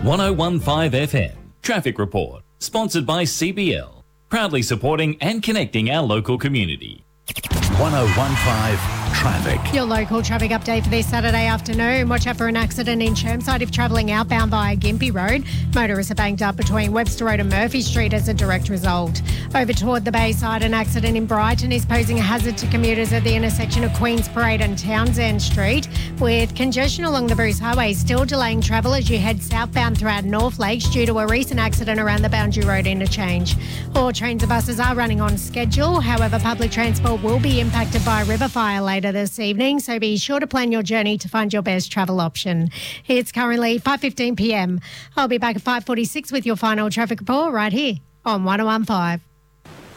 1015 FM. Traffic Report. Sponsored by CBL. Proudly supporting and connecting our local community. 1015 Traffic. Your local traffic update for this Saturday afternoon. Watch out for an accident in Chermside if travelling outbound via Gympie Road. Motorists are banked up between Webster Road and Murphy Street as a direct result. Over toward the Bayside, an accident in Brighton is posing a hazard to commuters at the intersection of Queen's Parade and Townsend Street, with congestion along the Bruce Highway still delaying travel as you head southbound throughout North Lakes due to a recent accident around the Boundary Road interchange. All trains and buses are running on schedule. However, public transport will be impacted by a river fire later this evening, so be sure to plan your journey to find your best travel option. It's currently 5:15 p.m. I'll be back at 5:46 with your final traffic report right here on 1015.